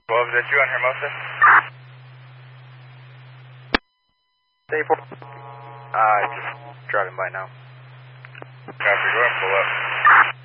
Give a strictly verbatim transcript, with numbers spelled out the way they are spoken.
twelve, is that you on Hermosa? Day four. Uh, just driving by now. Copy, go ahead and pull up.